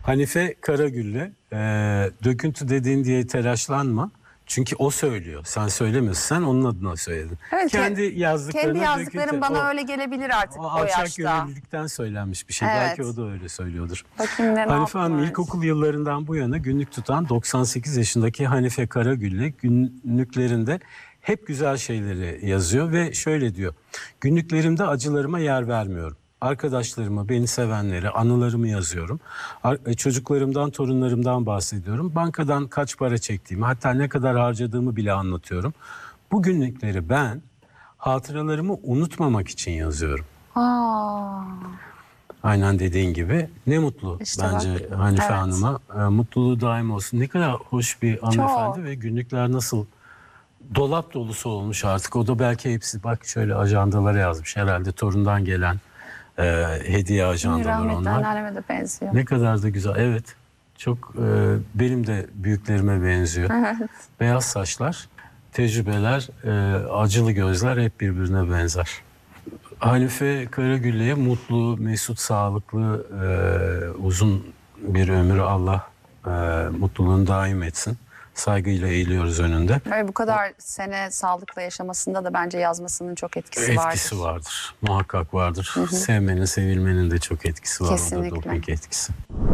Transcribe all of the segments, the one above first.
Hanife Karagül'le döküntü dediğin diye telaşlanma. Çünkü o söylüyor. Sen söylemiyorsun. Sen onun adına söyledin. Evet, kendi yazdıklarım döküntü, bana öyle gelebilir artık o alçak yaşta. gönüllülükten söylenmiş bir şey. Evet. Belki o da öyle söylüyordur. Bakayım ne Hanife Hanım yapmış. ilkokul yıllarından bu yana günlük tutan 98 yaşındaki Hanife Karagül'le günlüklerinde hep güzel şeyleri yazıyor ve şöyle diyor. Günlüklerimde acılarıma yer vermiyorum. Arkadaşlarıma, beni sevenlere, anılarımı yazıyorum. Çocuklarımdan, torunlarımdan bahsediyorum. Bankadan kaç para çektiğimi, hatta ne kadar harcadığımı bile anlatıyorum. Bu günlükleri ben hatıralarımı unutmamak için yazıyorum. Aa, Aynen dediğin gibi. Ne mutlu İşte bence bak, Hanife evet. Hanım'a. Mutluluğu daim olsun. Ne kadar hoş bir hanımefendi Çok. ve günlükler nasıl dolap dolusu olmuş artık. O da belki hepsi bak şöyle ajandalara yazmış. Herhalde torundan gelen hediye ajandaları rahmetli onlar. anneanneme de benziyor. Ne kadar da güzel. Evet. Çok benim de büyüklerime benziyor. Evet. Beyaz saçlar, tecrübeler, acılı gözler hep birbirine benzer. Hanife Karagül'e mutlu, mesut, sağlıklı, uzun bir ömür Allah mutluluğunu daim etsin. Saygıyla eğiliyoruz önünde. Ve bu kadar sene sağlıkla yaşamasında da bence yazmasının çok etkisi vardır. Etkisi vardır. Muhakkak vardır. Sevmenin, sevilmenin de çok etkisi var. Kesinlikle. O da doping etkisi.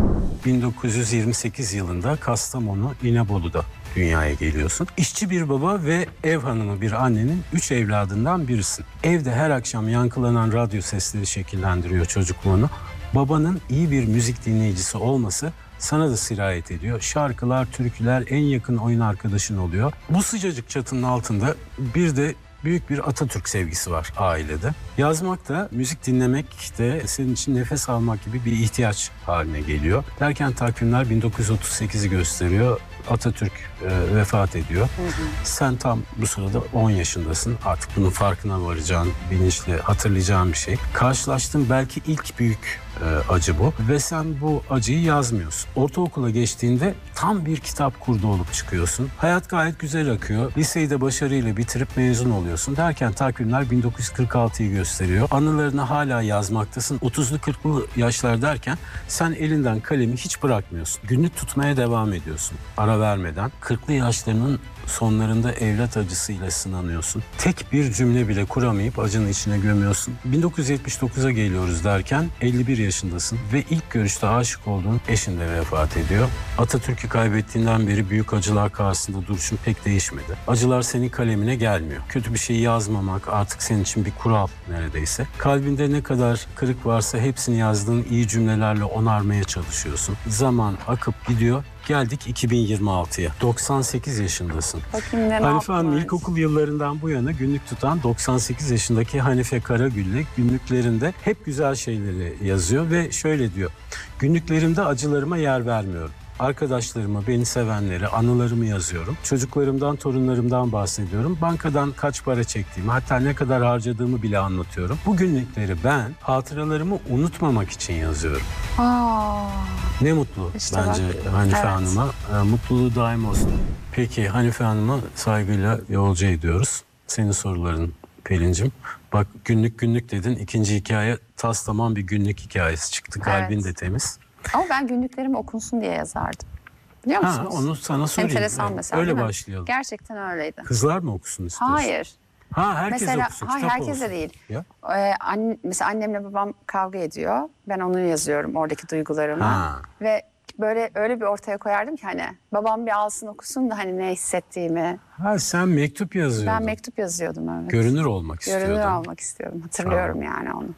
1928 yılında Kastamonu, İnebolu'da dünyaya geliyorsun. İşçi bir baba ve ev hanımı bir annenin 3 evladından birisin. Evde her akşam yankılanan radyo sesleri şekillendiriyor çocukluğunu. Babanın iyi bir müzik dinleyicisi olması sana da sirayet ediyor. Şarkılar, türküler en yakın oyun arkadaşın oluyor. Bu sıcacık çatının altında bir de büyük bir Atatürk sevgisi var ailede. Yazmak da, müzik dinlemek de senin için nefes almak gibi bir ihtiyaç haline geliyor. Derken takvimler 1938'i gösteriyor. Atatürk vefat ediyor. Sen tam bu sırada 10 yaşındasın. Artık bunun farkına varacağın, bilinçli hatırlayacağın bir şey. Karşılaştığın belki ilk büyük acı bu. Ve sen bu acıyı yazmıyorsun. Ortaokula geçtiğinde tam bir kitap kurdu olup çıkıyorsun. Hayat gayet güzel akıyor. Liseyi de başarıyla bitirip mezun oluyorsun. Derken takvimler 1946'yı gösteriyor. Anılarını hala yazmaktasın. 30'lu 40'lı yaşlar derken sen elinden kalemi hiç bırakmıyorsun. Günlük tutmaya devam ediyorsun. Ara vermeden. 40'lı yaşlarının sonlarında evlat acısıyla sınanıyorsun. Tek bir cümle bile kuramayıp acının içine gömüyorsun. 1979'a geliyoruz derken 51 yaşındasın ve ilk görüşte aşık olduğun eşin de vefat ediyor. Atatürk'ü kaybettiğinden beri büyük acılar karşısında duruşun pek değişmedi. Acılar senin kalemine gelmiyor. Kötü bir şeyi yazmamak artık senin için bir kural neredeyse. Kalbinde ne kadar kırık varsa hepsini yazdığın iyi cümlelerle onarmaya çalışıyorsun. Zaman akıp gidiyor. Geldik 2026'ya. 98 yaşındasın. Bakayım ne Hanife Hanım yapmış. ilkokul yıllarından bu yana günlük tutan 98 yaşındaki Hanife Karagül'le günlüklerinde hep güzel şeyleri yazıyor ve şöyle diyor. Günlüklerimde acılarıma yer vermiyorum. Arkadaşlarıma, beni sevenlere, anılarımı yazıyorum. Çocuklarımdan, torunlarımdan bahsediyorum. Bankadan kaç para çektiğimi, hatta ne kadar harcadığımı bile anlatıyorum. Bu günlükleri ben hatıralarımı unutmamak için yazıyorum. Aa, Ne mutlu İşte bence bak, Hanife evet. Hanım'a. Mutluluğu daim olsun. Peki Hanife Hanım'a saygıyla yolcu ediyoruz. Senin soruların Pelin'cim. Bak günlük dedin. İkinci hikaye taslaman bir günlük hikayesi çıktı. Kalbin Evet. de temiz. ama ben günlüklerim okunsun diye yazardım. Biliyor musunuz? Onu sana söyleyeyim. Enteresan Evet, mesela. öyle değil mi? başlayalım. Gerçekten öyleydi. Kızlar mı okusun istiyorsun? Hayır. Ha herkes Mesela okusun. hayır, Kitap herkes de olsun. değil. Ya. Mesela annemle babam kavga ediyor. Ben onu yazıyorum, oradaki duygularımı. Ha. Ve böyle öyle bir ortaya koyardım ki hani babam bir alsın okusun da hani ne hissettiğimi. Ha sen mektup yazıyordun. Ben mektup yazıyordum, evet. Görünür olmak istiyordun. Görünür olmak istiyordum. Hatırlıyorum yani onu.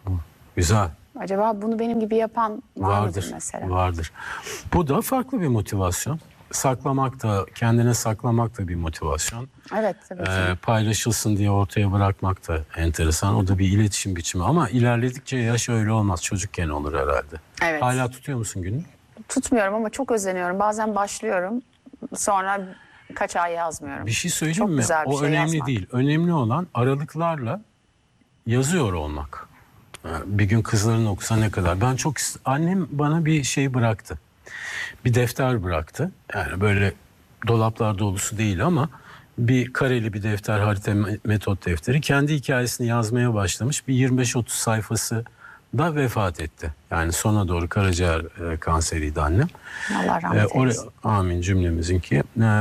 Güzel. Acaba bunu benim gibi yapan var mıdır Vardır. mesela? Vardır. Bu da farklı bir motivasyon. Saklamak da, kendine saklamak da bir motivasyon. Evet tabii ki. Paylaşılsın diye ortaya bırakmak da enteresan. O da bir iletişim biçimi ama ilerledikçe yaş öyle olmaz. Çocukken olur herhalde. Evet. Hala tutuyor musun günlük? Tutmuyorum ama çok özeniyorum. Bazen başlıyorum. Sonra kaç ay yazmıyorum. Bir şey söyleyeyim Çok mi? güzel bir O şey önemli yazmak. değil. Önemli olan aralıklarla yazıyor olmak. Bir gün kızların okusa ne kadar. Annem bana bir şey bıraktı. Bir defter bıraktı. Yani böyle dolaplar dolusu değil ama bir kareli bir defter, harita metot defteri. Kendi hikayesini yazmaya başlamış. Bir 25-30 sayfası da vefat etti. Yani sona doğru karaciğer kanseriydi annem. Allah rahmet eylesin. Amin cümlemizinki.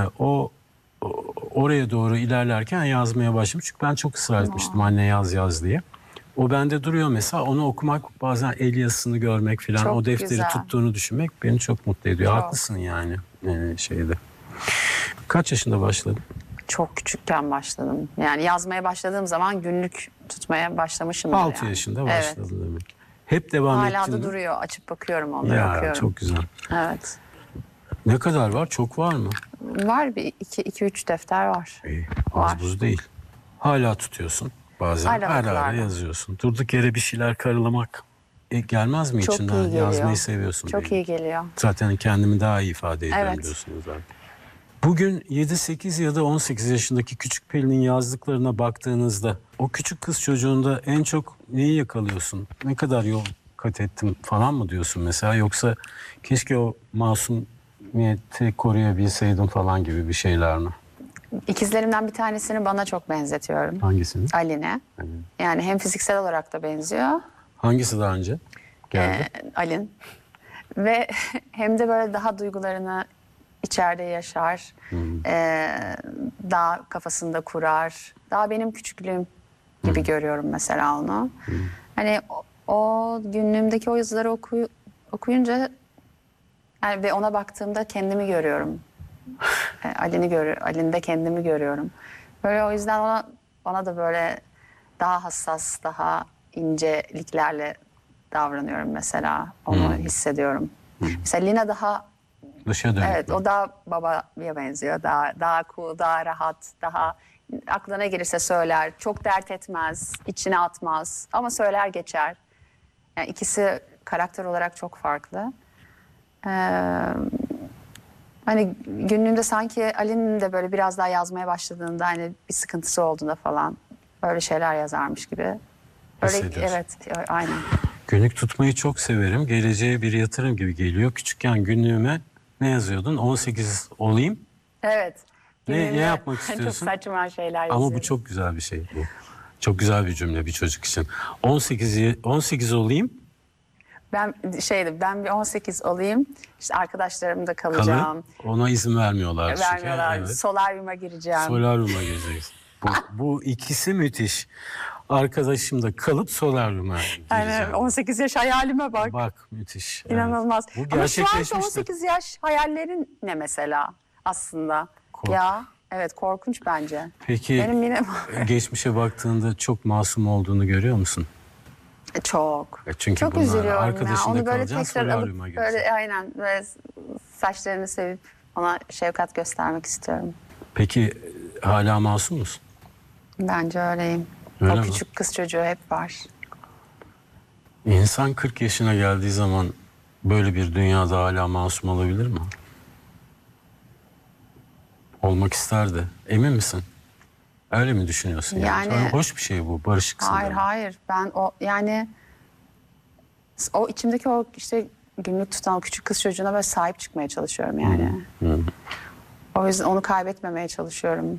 Oraya doğru ilerlerken yazmaya başladım. Çünkü ben çok ısrar etmiştim anne yaz diye. O bende duruyor mesela. Onu okumak, bazen el yazısını görmek falan, Çok o defteri güzel. tuttuğunu düşünmek beni çok mutlu ediyor. Çok. Haklısın yani şeyde. Kaç yaşında başladın? Çok küçükken başladım. Yani yazmaya başladığım zaman günlük tutmaya başlamışım. 6 yaşında başladın Evet. demek. Hep devam ettin Hala da mi? duruyor. Açıp bakıyorum, onları Ya okuyorum. çok güzel. Evet. Ne kadar var? Çok var mı? Var bir 2-3 defter var. İyi, Var. az buz değil. Hala tutuyorsun. Bazen Hala ara ara bakıyorum. yazıyorsun. Durduk yere bir şeyler karalamak gelmez mi Çok içinden? iyi geliyor. Yazmayı seviyorsun. Çok belli. iyi geliyor. Zaten kendimi daha iyi ifade ediyorum Evet. diyorsunuz zaten. Bugün 7-8 ya da 18 yaşındaki küçük Pelin'in yazdıklarına baktığınızda o küçük kız çocuğunda en çok neyi yakalıyorsun? Ne kadar yol kat ettim falan mı diyorsun mesela? Yoksa keşke o masumiyeti koruyabilseydim falan gibi bir şeyler mi? İkizlerimden bir tanesini bana çok benzetiyorum. Hangisini? Alin'e. Yani hem fiziksel olarak da benziyor. Hangisi daha önce geldi? Alin. Ve hem de böyle daha duygularını içeride yaşar. Daha kafasında kurar. Daha benim küçüklüğüm gibi görüyorum mesela onu. Hani o günlüğümdeki o yazıları okuyunca yani ve ona baktığımda kendimi görüyorum. Alin'de kendimi görüyorum. Böyle o yüzden bana da böyle daha hassas, daha inceliklerle davranıyorum mesela. Onu hissediyorum. Mesela Lina daha Dışa dönük. evet, o daha babaya benziyor. Daha cool, daha rahat, daha aklına gelirse söyler. Çok dert etmez, içine atmaz ama söyler geçer. Yani ikisi karakter olarak çok farklı. Hani günlüğünde sanki Ali'nin de böyle biraz daha yazmaya başladığında, hani bir sıkıntısı olduğunda falan böyle şeyler yazarmış gibi. Böyle, Hissediyorsun. evet, aynen. Günlük tutmayı çok severim. Geleceğe bir yatırım gibi geliyor. Küçükken günlüğüme ne yazıyordun? 18 olayım. Evet. Ne Günlüğünde yapmak Çok istiyorsun? saçma şeyler Ama yazıyorum. bu çok güzel bir şey. Bu. Çok güzel bir cümle bir çocuk için. 18 olayım. Ben bir 18 olayım. İşte arkadaşlarımda Kalı. kalacağım. Ona izin vermiyorlar. çünkü. Vermiyorlar. Evet. Solaryuma gireceğim. Solaryuma gireceksin. Bu ikisi müthiş. Arkadaşım da kalıp solaryuma gireceğim. Aynen, 18 yaş hayalime bak. Bak müthiş. Evet. İnanılmaz. Bu Ama şu anda gerçekleşmiştir. 18 yaş hayallerin ne mesela aslında? Ya evet, korkunç bence. Peki Benim yine geçmişe baktığında çok masum olduğunu görüyor musun? çok. Çünkü Çok bunlar üzülüyorum ya. arkadaşınla Onu böyle kalacaksın, tekrar alıp solaryuma gireceksin. böyle aynen böyle saçlarını sevip ona şefkat göstermek istiyorum. Peki hala masum musun? Bence öyleyim. Öyle o mi? küçük kız çocuğu hep var. İnsan 40 yaşına geldiği zaman böyle bir dünyada hala masum olabilir mi? Olmak isterdi. Emin misin? Öyle mi düşünüyorsun? Yani- Hoş bir şey bu. Barışıksın. Hayır demek. hayır, ben o içimdeki o işte günlük tutan o küçük kız çocuğuna böyle sahip çıkmaya çalışıyorum yani. O yüzden onu kaybetmemeye çalışıyorum.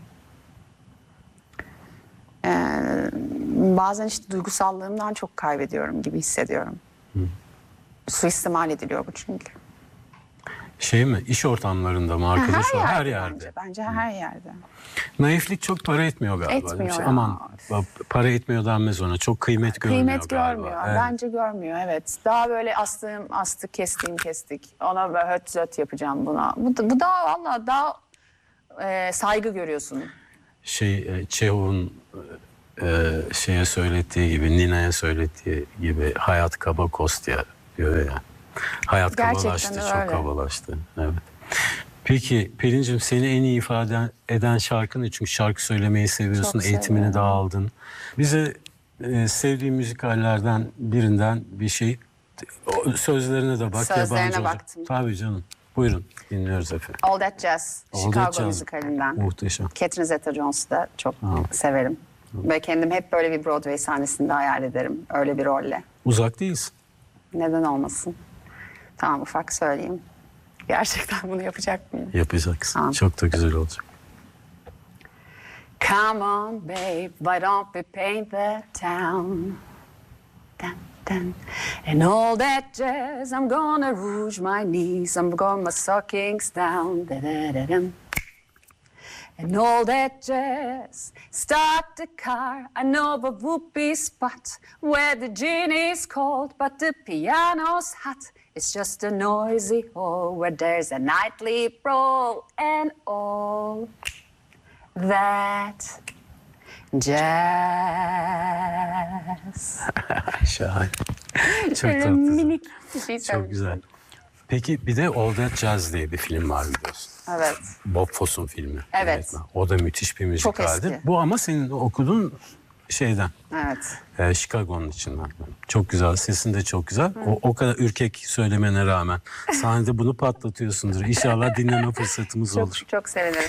Bazen işte duygusallığımdan çok kaybediyorum gibi hissediyorum. Suistimal ediliyor bu çünkü. Şey mi? İş ortamlarında mı? Arkadaş her yerde. Bence her yerde. Naiflik çok para etmiyor galiba. Etmiyor değil mi? ya. Aman para etmiyor denmez ona. Çok kıymet görmüyor Kıymet galiba. görmüyor. Evet. Bence görmüyor, evet. Daha böyle astık, kestik. Ona böyle höt zöt yapacağım buna. Bu daha valla daha saygı görüyorsun. Çehov'un şeye söylettiği gibi, Nina'ya söylettiği gibi hayat kaba kostya diyor ya. Hayat Gerçekten kabalaştı, çok öyle. kabalaştı. Evet. Peki Pelin'cim, seni en iyi ifade eden şarkı ne? Çünkü şarkı söylemeyi seviyorsun, Çok eğitimini de seviyorum. aldın. Bize sevdiğin müzikallerden birinden bir şey, sözlerine de bak. Sözlerine yabancı olacak. baktım. Tabii canım. Buyurun, dinliyoruz efendim. All That Jazz, All Chicago That Jazz. müzikalinden. Muhteşem. Catherine Zeta-Jones'u da çok severim. Ve kendim hep böyle bir Broadway sahnesinde hayal ederim. Öyle bir rolle. Uzak değilsin. Neden olmasın? Tamam, ufak söyleyeyim. Gerçekten bunu yapacak mıyım? Yapacaksın. Tamam. Çok da güzel olacak. Come on babe, why don't we paint the town? Dun, dun. And all that jazz, I'm gonna rouge my knees, I'm gonna my stockings down. Da-da-da-dum. And all that jazz, start the car. I know a whoopee spot where the gin is cold, but the piano's hot. It's just a noisy hall where there's a nightly brawl and all that jazz. Şahane. Çok Şöyle tatlısın. minik bir şey Çok söyledim. güzel. Peki bir de All That Jazz diye bir film var biliyorsun. Evet. Bob Fosse'un filmi. Evet. Yönetmen. O da müthiş bir Çok müzikaldir. eski. Bu ama senin okuduğun şeyden. Evet. Chicago'nun içinden. Çok güzel. Sesin de çok güzel. O kadar ürkek söylemene rağmen. Sahnede bunu patlatıyorsundur. İnşallah dinleme fırsatımız olur. Çok, çok sevinirim.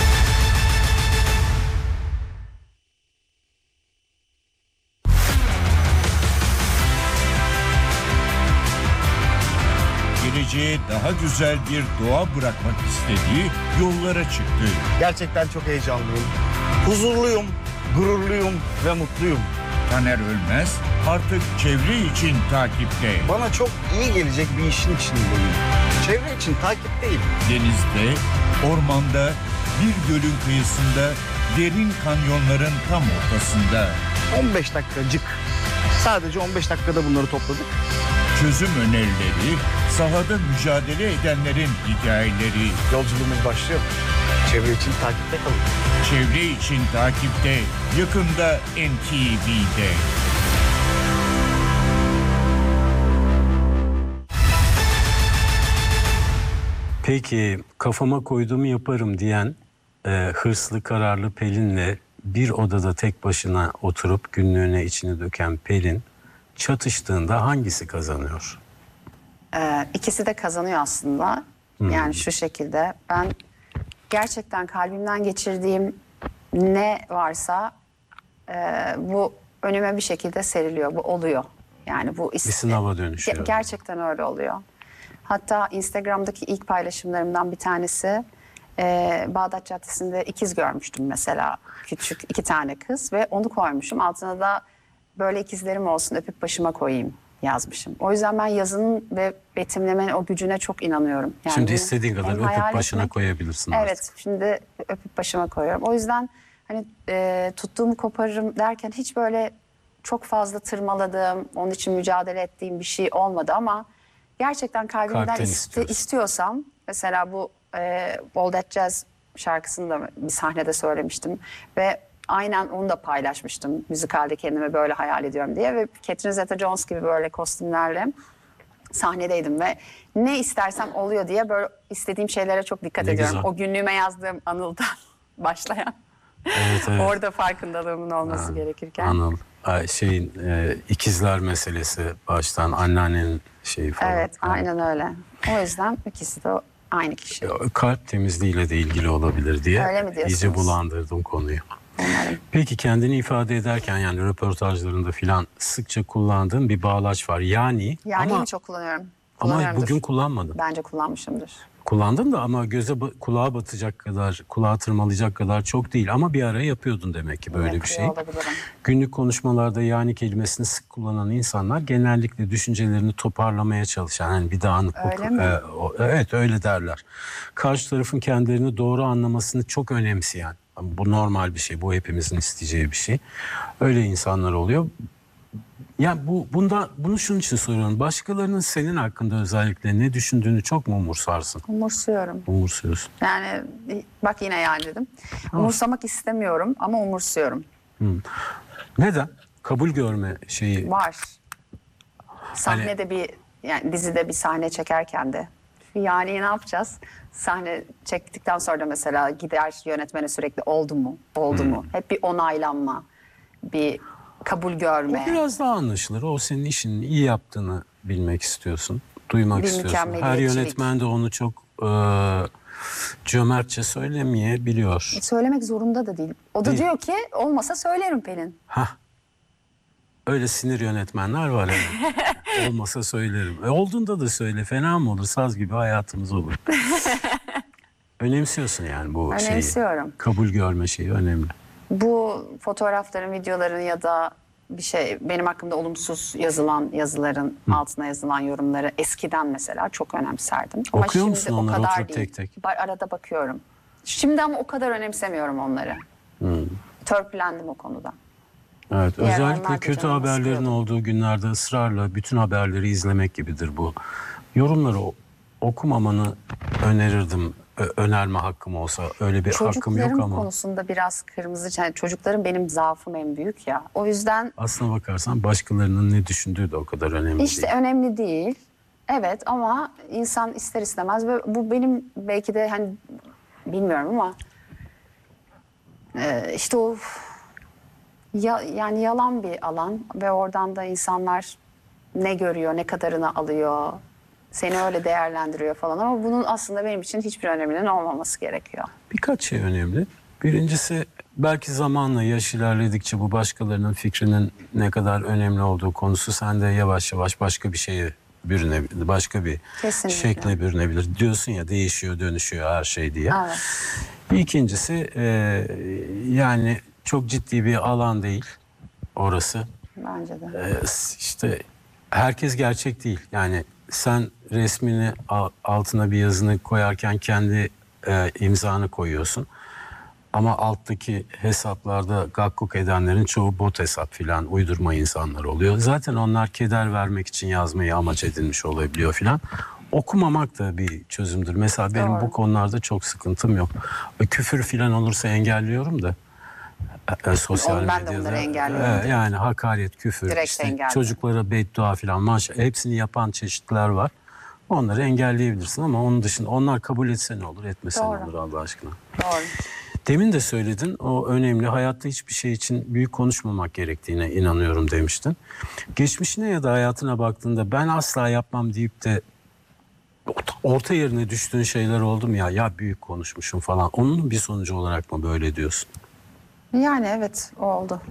Geleceğe daha güzel bir doğa bırakmak istediği yollara çıktı. Gerçekten çok heyecanlıyım. Huzurluyum, gururluyum ve mutluyum. Taner Ölmez artık çevre için takipte. Bana çok iyi gelecek bir işin içindeyim. Çevre için takip değil. Denizde, ormanda, bir gölün kıyısında, derin kanyonların tam ortasında. 15 dakikacık. Sadece 15 dakikada bunları topladık. Çözüm önerileri, sahada mücadele edenlerin hikayeleri. Yolculuğumuz başlıyor. Çevre için takipte kalın. Çevre için takipte, yakında NTV'de. Peki kafama koyduğumu yaparım diyen hırslı kararlı Pelin'le bir odada tek başına oturup günlüğüne içini döken Pelin çatıştığında hangisi kazanıyor? İkisi de kazanıyor aslında. Yani şu şekilde ben gerçekten kalbimden geçirdiğim ne varsa bu önüme bir şekilde seriliyor. Bu oluyor. Yani bu Bir sınava dönüşüyor. Gerçekten öyle oluyor. Hatta Instagram'daki ilk paylaşımlarımdan bir tanesi Bağdat Caddesi'nde ikiz görmüştüm mesela. Küçük 2 tane kız ve onu koymuşum. Altına da böyle ikizlerim olsun öpüp başıma koyayım yazmışım. O yüzden ben yazının ve betimlemenin o gücüne çok inanıyorum. Yani Şimdi istediğin kadar hem öpüp hayal başına etmek- koyabilirsin Evet, artık. şimdi öpüp başıma koyuyorum. O yüzden hani tuttuğumu koparırım derken hiç böyle çok fazla tırmaladığım, onun için mücadele ettiğim bir şey olmadı ama gerçekten kalbimden Kalpten istiyorsun. istiyorsam mesela bu All That Jazz şarkısını da bir sahnede söylemiştim ve aynen onu da paylaşmıştım. Müzikalde kendimi böyle hayal ediyorum diye ve Catherine Zeta-Jones gibi böyle kostümlerle sahnedeydim ve ne istersem oluyor diye böyle istediğim şeylere çok dikkat Ne ediyorum. güzel. O günlüğüme yazdığım anıldan başlayan. Evet, evet. Orada farkındalığımın olması gerekirken. Anladım. Şeyin ikizler meselesi baştan anneannenin şeyi falan. Evet, Yani aynen öyle. O yüzden ikisi de aynı kişi. kalp temizliğiyle de ilgili olabilir diye Öyle mi diyorsunuz? iyice bulandırdım konuyu. Umarım. Peki kendini ifade ederken yani röportajlarında filan sıkça kullandığın bir bağlaç var. Yani Yani ama, çok kullanıyorum. ama Kullanıyorumdur. bugün kullanmadın. Bence kullanmışımdır. Kullandın da ama kulağa batacak kadar, kulağa tırmalayacak kadar çok değil. Ama bir ara yapıyordun demek ki böyle bir Yapıyor şey. olabilirim. Günlük konuşmalarda yani kelimesini sık kullanan insanlar genellikle düşüncelerini toparlamaya çalışan hani bir dağınıklık. Öyle mi? Evet öyle derler. Karşı tarafın kendilerini doğru anlamasını çok önemseyen. Bu normal bir şey. Bu hepimizin isteyeceği bir şey. Öyle insanlar oluyor. Ya bunu şunun için soruyorum. Başkalarının senin hakkında özellikle ne düşündüğünü çok mu umursarsın? Umursuyorum. Umursuyorsun. Yani bak yine yani dedim. Umursamak istemiyorum ama umursuyorum. Neden? Kabul görme şeyi. Var. Sahnede yani dizide bir sahne çekerken de yani ne yapacağız? Sahne çektikten sonra da mesela gider yönetmene sürekli oldu mu? Oldu mu? Hep bir onaylanma, bir kabul görme. Biraz daha anlaşılır. O senin işini iyi yaptığını bilmek istiyorsun. Duymak Bir istiyorsun. Her mükemmeliyetçilik. yönetmen de onu çok cömertçe söylemeyebiliyor. Söylemek zorunda da değil. O da Değil. diyor ki olmasa söylerim Pelin. Hah. Öyle sinir yönetmenler var yani. Olmasa söylerim. Olduğunda da söyle. Fena mı olur? Saz gibi hayatımız olur. Önemsiyorsun yani bu Önemsiyorum. şeyi. Kabul görme şeyi önemli. Bu fotoğrafların, videoların ya da bir şey benim hakkımda olumsuz yazılan yazıların altına yazılan yorumları eskiden mesela çok önemserdim. Ama Okuyor şimdi musun o onları kadar oturup değil. tek tek? Arada bakıyorum. Şimdi ama o kadar önemsemiyorum onları. Törpülendim o konuda. Evet, Diğer özellikle onlar da kötü canımı haberlerin sıkıyordu. olduğu günlerde ısrarla bütün haberleri izlemek gibidir bu. Yorumları okumamanı önerirdim. Önerme hakkım olsa. Öyle bir hakkım yok Çocuklarım ama. konusunda biraz kırmızı. Yani çocuklarım benim zaafım en büyük ya. O yüzden Aslına bakarsan başkalarının ne düşündüğü de o kadar önemli işte değil. önemli değil. Evet ama insan ister istemez ve bu benim belki de hani bilmiyorum ama işte o yani yalan bir alan ve oradan da insanlar ne görüyor, ne kadarını alıyor, seni öyle değerlendiriyor falan ama bunun aslında benim için hiçbir öneminin olmaması gerekiyor. Birkaç şey önemli. Birincisi belki zamanla yaş ilerledikçe bu başkalarının fikrinin ne kadar önemli olduğu konusu sende yavaş yavaş başka bir şeye bürünebilir. Başka bir Kesinlikle. şekle bürünebilir. Diyorsun ya değişiyor dönüşüyor her şey diye. Evet. İkincisi yani çok ciddi bir alan değil orası. Bence de. İşte herkes gerçek değil. Yani sen resmini altına bir yazını koyarken kendi imzanı koyuyorsun. Ama alttaki hesaplarda gakkuk edenlerin çoğu bot hesap filan uydurma insanlar oluyor. Zaten onlar keder vermek için yazmayı amaç edinmiş olabiliyor filan. Okumamak da bir çözümdür. Mesela benim Doğru. bu konularda çok sıkıntım yok. Küfür filan olursa engelliyorum da. Sosyal Ben de medyada. onları engelliyorum. Yani hakaret, küfür, Direkt işte engelliyorum. çocuklara beddua filan hepsini yapan çeşitler var. Onları engelleyebilirsin ama onun dışında onlar kabul etse ne olur, etmese ne Doğru. olur Allah aşkına. Doğru. Demin de söyledin, o önemli. Hayatta hiçbir şey için büyük konuşmamak gerektiğine inanıyorum demiştin. Geçmişine ya da hayatına baktığında ben asla yapmam deyip de orta yerine düştüğün şeyler oldu mu ya büyük konuşmuşum falan. Onun bir sonucu olarak mı böyle diyorsun? Yani evet oldu.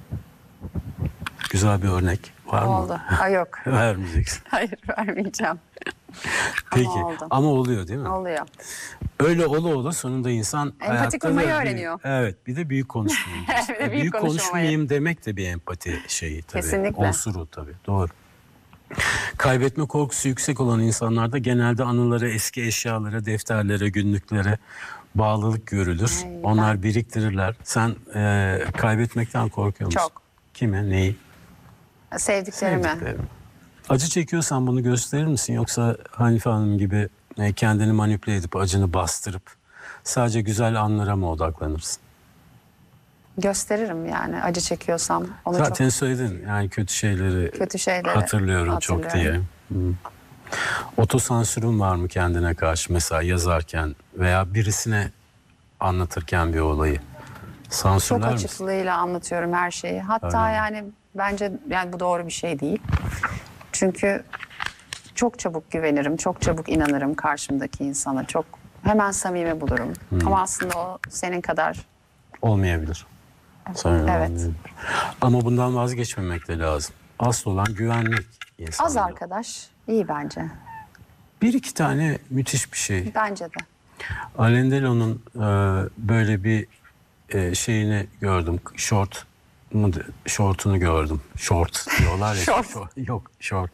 Güzel bir örnek var mı? Oldu. Ha, yok. Vermeyeceksin. Hayır vermeyeceğim. Peki oldu. ama oluyor değil mi? Oluyor. Öyle ola sonunda insan Empati hayatta kurmayı da öğreniyor. Evet bir de büyük konuşmayayım. diyorsun. Bir de büyük büyük konuşmamayı. konuşmayayım demek de bir empati şeyi tabii. Kesinlikle. Unsuru tabii doğru. Kaybetme korkusu yüksek olan insanlarda genelde anılara, eski eşyalara, defterlere, günlüklere bağlılık görülür. Ay, Onlar biriktirirler. Sen kaybetmekten korkuyor musun? Çok. Kime, neyi? Sevdiklerimi. Sevdiklerim. Acı çekiyorsan bunu gösterir misin? Yoksa Hanife Hanım gibi kendini manipüle edip acını bastırıp sadece güzel anlara mı odaklanırsın? Gösteririm yani acı çekiyorsam. Onu Zaten söyledin yani kötü şeyleri hatırlıyorum çok diye. Otosansürün var mı kendine karşı mesela yazarken veya birisine anlatırken bir olayı? Çok Sansürler misin? açıklığıyla anlatıyorum her şeyi. Hatta Öyle. yani bence yani bu doğru bir şey değil. Çünkü çok çabuk güvenirim, çok çabuk inanırım karşımdaki insana. Çok hemen samimi bulurum. Ama aslında o senin kadar Olmayabilir. Samimi Evet. olmayabilir. Ama bundan vazgeçmemek de lazım. Asıl olan güvenmek insanlara. az arkadaş iyi bence. Bir iki tane müthiş bir şey. Bence de. Alain Delon'un böyle bir şeyini gördüm. Şortunu gördüm. Short diyorlar ya. Short. Yok short.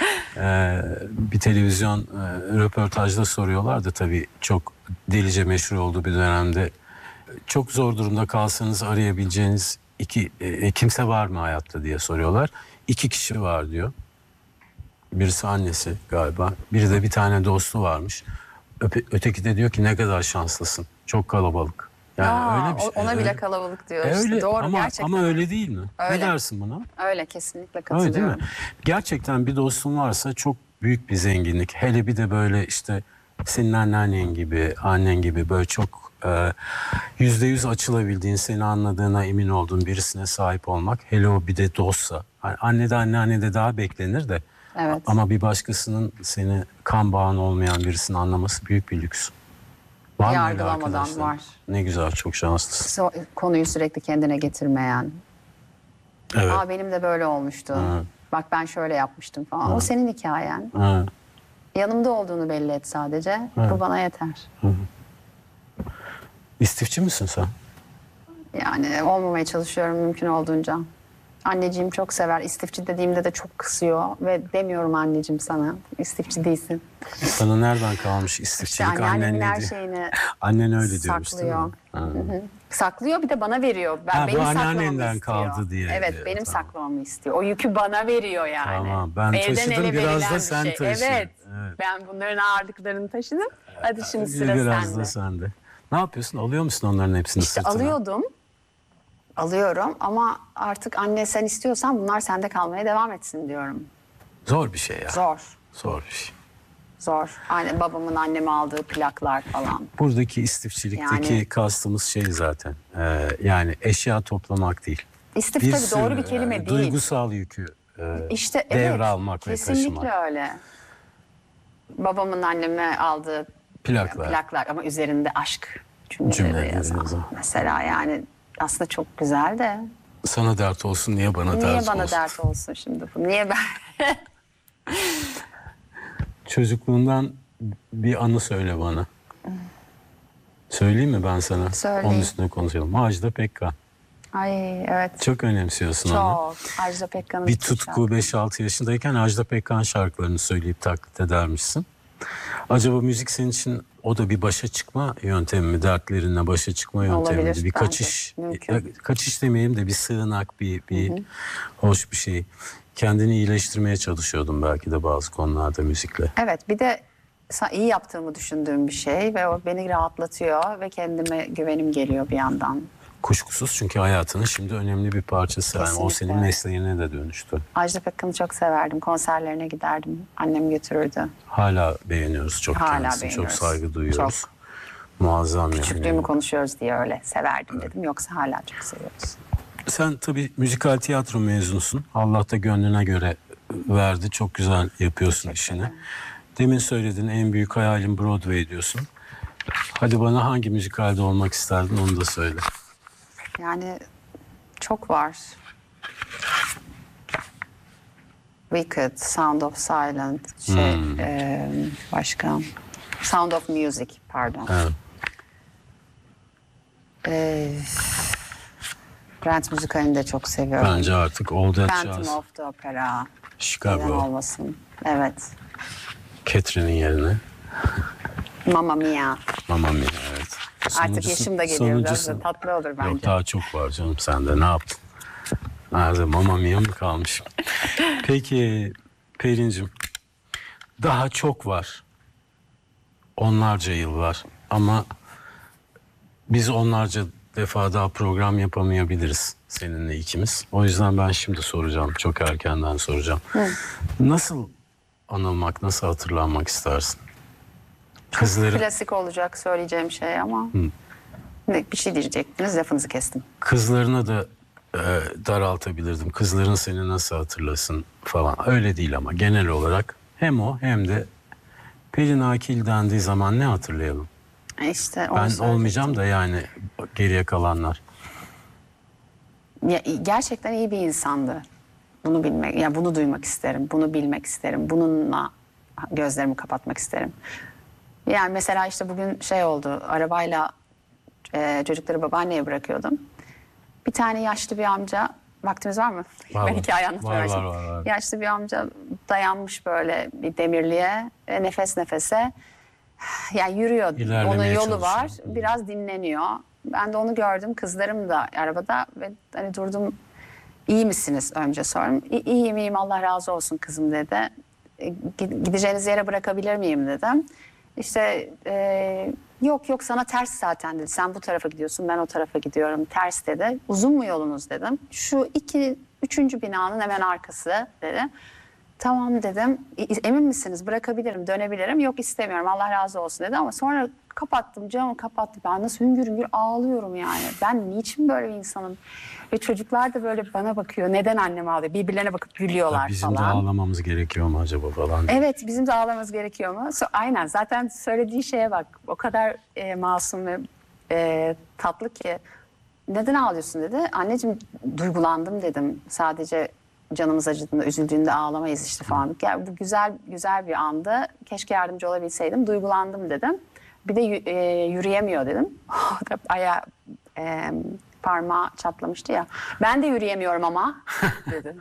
Bir televizyon röportajda soruyorlar da tabii çok delice meşhur olduğu bir dönemde. Çok zor durumda kalsanız arayabileceğiniz kimse var mı hayatta diye soruyorlar. 2 kişi var diyor. Birisi annesi galiba. Biri de bir tane dostu varmış. Öteki de diyor ki ne kadar şanslısın. Çok kalabalık. Yani öyle bir şey. Ona bile Öyle. kalabalık diyor. Öyle Doğru ama, gerçekten. ama öyle değil mi? Öyle. Ne dersin buna? Öyle kesinlikle Öyle değil katılıyorum. mi? Gerçekten bir dostun varsa çok büyük bir zenginlik. Hele bir de böyle işte senin anneannen gibi, annen gibi böyle çok %100 açılabildiğin, seni anladığına emin olduğun birisine sahip olmak. Hele o bir de dostsa. Hani anne de anneanne de daha beklenir de. Evet. Ama bir başkasının seni kan bağın olmayan birisini anlaması büyük bir lüks. Var mı öyle Yargılamadan arkadaşlar? var. Ne güzel, çok şanslısın. Konuyu sürekli kendine getirmeyen. Evet. Aa benim de böyle olmuştu. Bak ben şöyle yapmıştım falan. O senin hikayen. Ha. Yanımda olduğunu belli et sadece. Bu bana yeter. İstifçi misin sen? Yani olmamaya çalışıyorum mümkün olduğunca. Anneciğim çok sever. İstifçi dediğimde de çok kısıyor ve demiyorum anneciğim sana. İstifçi değilsin. Sana nereden kalmış istifçilik? İşte Annen anneannemin ne her diyor? şeyini Annen öyle diyormuş değil saklıyor. mi? Ha. Hı hı. Saklıyor, bir de bana veriyor. Ha, bu Benim saklamamı anneannenden istiyor. kaldı diye Evet, diyor, benim tamam. saklamamı istiyor. O yükü bana veriyor yani. Tamam, ben Elden taşıdım, ele biraz verilen da bir sen şey. taşı. Evet. Evet. Ben bunların ağırlıklarını taşıdım. Hadi şimdi sıra Biraz sende. da sende. Ne yapıyorsun? Alıyor musun onların hepsini İşte sırtına? alıyorum ama artık anne sen istiyorsan bunlar sende kalmaya devam etsin diyorum. Zor bir şey ya. Zor, Zor bir şey. zor. Babamın anneme aldığı plaklar falan. Buradaki istifçilikteki Yani- kastımız şey zaten. Yani eşya toplamak değil. İstif Bir tabii sürü, doğru bir kelime değil. duygusal yükü İşte evet, devralmak ve kesinlikle taşımak. öyle. Babamın anneme aldığı Plaklar. ama üzerinde aşk Cümleleri cümleleri yazan. yazan. Mesela yani aslında çok güzel de Sana dert olsun, niye bana niye dert bana olsun? dert olsun şimdi bu? Niye ben? Çocukluğundan bir anı söyle bana. Söyleyeyim mi ben sana? Söyleyin. Onun üstüne konuşalım. Ajda Pekkan. Ay evet. Çok önemsiyorsun onu. Çok. Ajda Pekkan'ın Bir bütün tutku 5-6 yaşındayken Ajda Pekkan şarkılarını söyleyip taklit edermişsin. Acaba müzik senin için o da bir başa çıkma yöntemi mi? Dertlerinle başa çıkma yöntemi mi? Olabilir, Bir bence. kaçış. Mümkün. Ya, kaçış demeyelim de bir sığınak, bir hoş bir şey. Kendini iyileştirmeye çalışıyordum belki de bazı konularda müzikle. Evet, bir de iyi yaptığımı düşündüğüm bir şey ve o beni rahatlatıyor ve kendime güvenim geliyor bir yandan. Kuşkusuz, çünkü hayatının şimdi önemli bir parçası. Yani o Kesinlikle. senin mesleğine de dönüştü. Ajda Pekkan'ı çok severdim. Konserlerine giderdim. Annem götürürdü. Hala beğeniyoruz çok Hala kendisini. Çok beğeniyoruz. saygı duyuyoruz. Çok. Muazzam yani. Küçüklüğümü konuşuyoruz diye öyle severdim dedim. Yoksa hala çok seviyoruz. Sen tabii müzikal tiyatro mezunusun. Allah da gönlüne göre verdi. Çok güzel yapıyorsun işini. Demin söylediğin en büyük hayalim Broadway diyorsun. Hadi bana hangi müzikalde olmak isterdin onu da söyle. Yani çok var. Wicked, Sound of Silence, başka Sound of Music, pardon. Evet. Brent müzikalini de çok seviyorum. Bence artık All That Phantom Jazz, of the Opera. Neden Chicago, olmasın? Evet. Catherine'in yerine Mamma Mia. Mamma Mia, evet. Artık yaşım da geliyor. Biraz da tatlı olur bence. Yok, daha çok var canım, sende ne yaptın? Nerede, Mamma Mia mı kalmış? Peki Pelin'cim, daha çok var. Onlarca yıl var ama biz onlarca defa daha program yapamayabiliriz seninle ikimiz. O yüzden ben şimdi soracağım, çok erkenden soracağım. Nasıl anılmak, nasıl hatırlanmak istersin? Kızları, Klasik olacak söyleyeceğim şey ama bir şey diyecektiniz, lafınızı kestim. kızlarına da daraltabilirdim. Kızların seni nasıl hatırlasın falan. Öyle değil ama genel olarak hem o hem de Pelin Akil dendiği zaman ne hatırlayalım? İşte onu Ben söyleyecektim. olmayacağım da yani geriye kalanlar. Ya, gerçekten iyi bir insandı. Bunu bilmek, ya bunu duymak isterim, bunu bilmek isterim, bununla gözlerimi kapatmak isterim. Yani mesela işte bugün şey oldu, arabayla çocukları babaanneye bırakıyordum. Bir tane yaşlı bir amca, vaktimiz var mı? Var, Ben var. hikaye anlatıyorum. Var. Yaşlı bir amca dayanmış böyle bir demirliğe, nefes nefese. Yani yürüyor, İlerlemeye onun yolu var, çalışıyor. biraz dinleniyor. Ben de onu gördüm, kızlarım da arabada ve hani durdum. İyi misiniz önce sordum. İyiyim Allah razı olsun kızım dedi. Gideceğiniz yere bırakabilir miyim dedim. İşte yok sana ters zaten dedi. Sen bu tarafa gidiyorsun, ben o tarafa gidiyorum. Ters dedi. Uzun mu yolunuz dedim. Şu üçüncü binanın hemen arkası dedi. Tamam dedim. Emin misiniz? Bırakabilirim, dönebilirim. Yok istemiyorum Allah razı olsun dedi ama sonra kapattım, camı kapattım. Ben nasıl hüngür hüngür ağlıyorum yani. Ben niçin böyle bir insanım? Ve çocuklar da böyle bana bakıyor. Neden annem ağlıyor? Birbirlerine bakıp gülüyorlar Bizim falan. de ağlamamız gerekiyor mu acaba falan. Evet, bizim de ağlamamız gerekiyor mu? Aynen, zaten söylediği şeye bak. O kadar masum ve tatlı ki. Neden ağlıyorsun dedi. Anneciğim duygulandım dedim. Sadece canımız acıdığında, üzüldüğünde ağlamayız işte falan. Yani bu güzel bir andı. Keşke yardımcı olabilseydim. Duygulandım dedim. Bir de yürüyemiyor dedim. parmağı çatlamıştı ya. Ben de yürüyemiyorum ama dedi.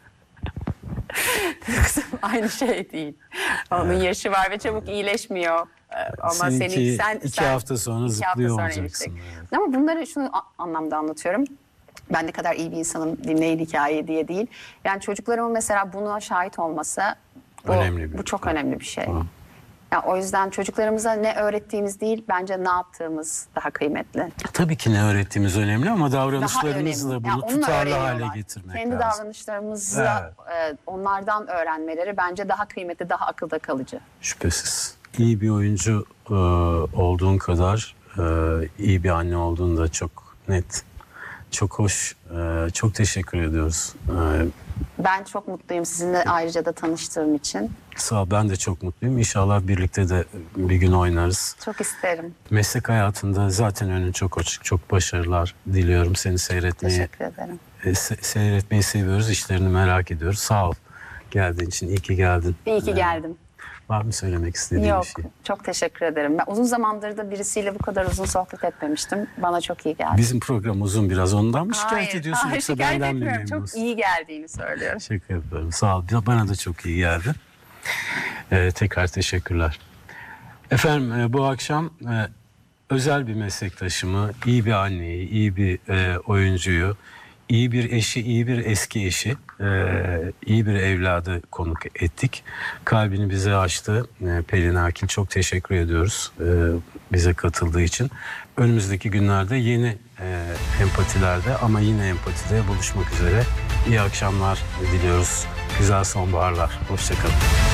Kızım aynı şey değil. Onun yaşı var ve çabuk iyileşmiyor. Ama Seninki sen iki hafta sonra iki hafta zıplıyor sonra olacaksın. iyileşecek. Evet. Ama bunları şunu anlamda anlatıyorum. Ben ne kadar iyi bir insanım, dinleyin hikayeyi diye değil. Yani çocuklarımın mesela buna şahit olması Önemli bir bu çok şey. önemli bir şey. Tamam. Yani o yüzden çocuklarımıza ne öğrettiğimiz değil, bence ne yaptığımız daha kıymetli. Tabii ki ne öğrettiğimiz önemli ama Daha davranışlarımızı önemli. da Yani bunu onunla tutarlı hale öğreniyorlar. getirmek Kendi lazım. davranışlarımızı onlardan öğrenmeleri bence daha kıymetli, daha akılda kalıcı. Şüphesiz. İyi bir oyuncu olduğun kadar iyi bir anne olduğun da çok net. Çok hoş. Çok teşekkür ediyoruz. Ben çok mutluyum sizinle ayrıca da tanıştığım için. Sağ ol, ben de çok mutluyum. İnşallah birlikte de bir gün oynarız. Çok isterim. Meslek hayatında zaten önün çok açık. Çok başarılar diliyorum. Seni seyretmeyi, Teşekkür ederim. seyretmeyi seviyoruz. İşlerini merak ediyoruz. Sağ ol geldiğin için. İyi ki geldin. İyi ki geldim. Var mı söylemek istediğin Yok, bir şey? çok teşekkür ederim. Ben uzun zamandır da birisiyle bu kadar uzun sohbet etmemiştim. Bana çok iyi geldi. Bizim program uzun biraz. Ondan mı şikayet ediyorsun hayır, yoksa şikayet benden mi etmiyorum. Çok memnunsun? iyi geldiğini söylüyorum. Şaka yapıyorum. Sağ ol. Bana da çok iyi geldi. Tekrar teşekkürler. Efendim bu akşam özel bir meslektaşımı, iyi bir anneyi, iyi bir oyuncuyu, iyi bir eşi, iyi bir eski eşi, iyi bir evladı konuk ettik. Kalbini bize açtı. Pelin Akil, çok teşekkür ediyoruz bize katıldığı için. Önümüzdeki günlerde yeni empatilerde ama yine empatide buluşmak üzere. İyi akşamlar diliyoruz. Güzel sonbaharlar. Hoşça kalın.